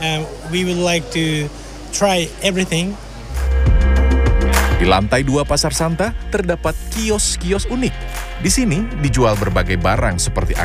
We would like to try everything. Di lantai 2 Pasar Santa terdapat kios-kios unik. Di sini dijual berbagai barang seperti